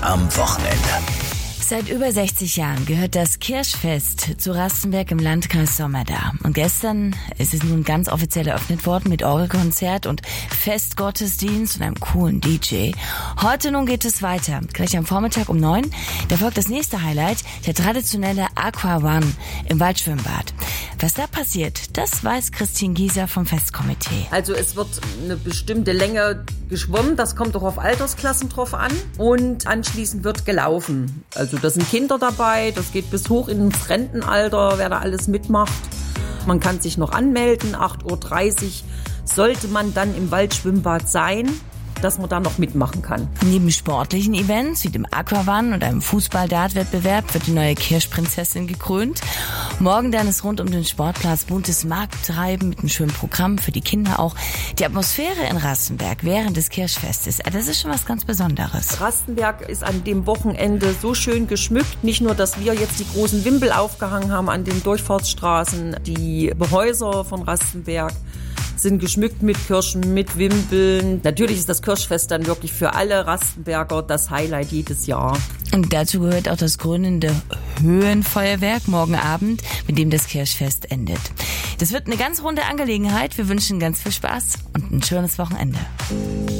am Wochenende. Seit über 60 Jahren gehört das Kirchfest zu Rastenberg im Landkreis Sommerdar. Und gestern ist es nun ganz offiziell eröffnet worden mit Orgelkonzert und Festgottesdienst und einem coolen DJ. Heute nun geht es weiter. Gleich am Vormittag um 9. Da folgt das nächste Highlight, der traditionelle Aqua One im Waldschwimmbad. Was da passiert, das weiß Christine Gieser vom Festkomitee. Also es wird eine bestimmte Länge geschwommen, das kommt auch auf Altersklassen drauf an. Und anschließend wird gelaufen. Also da sind Kinder dabei, das geht bis hoch ins Rentenalter, wer da alles mitmacht. Man kann sich noch anmelden, 8:30 Uhr sollte man dann im Waldschwimmbad sein, dass man da noch mitmachen kann. Neben sportlichen Events wie dem Aquawan und einem Fußball-Dart-Wettbewerb wird die neue Kirschprinzessin gekrönt. Morgen dann ist rund um den Sportplatz buntes Markttreiben mit einem schönen Programm für die Kinder auch. Die Atmosphäre in Rastenberg während des Kirchfestes, das ist schon was ganz Besonderes. Rastenberg ist an dem Wochenende so schön geschmückt. Nicht nur, dass wir jetzt die großen Wimpel aufgehangen haben an den Durchfahrtsstraßen, die Häuser von Rastenberg sind geschmückt mit Kirschen, mit Wimpeln. Natürlich ist das Kirchfest dann wirklich für alle Rastenberger das Highlight jedes Jahr. Und dazu gehört auch das krönende Höhenfeuerwerk morgen Abend, mit dem das Kirchfest endet. Das wird eine ganz runde Angelegenheit. Wir wünschen ganz viel Spaß und ein schönes Wochenende.